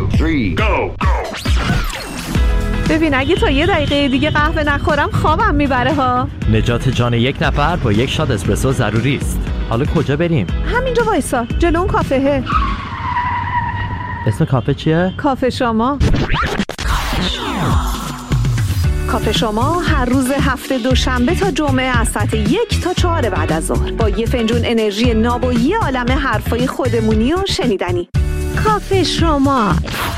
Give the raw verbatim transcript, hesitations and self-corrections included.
two, three, go! ببین اگه تا یه دقیقه دیگه قهوه نخورم خوابم میبره ها. نجات جان یک نفر با یک شات اسپرسو ضروری است. حالا کجا بریم؟ همینجا وایسا، جلو اون کافهه. اسم کافه چیه؟ کافه شما. کافه شما هر روز هفته دوشنبه تا جمعه از ساعت یک تا چهار بعد از ظهر با یه فنجون انرژی ناب و یه عالمه حرفای خودمونی و شنیدنی. کافه شما.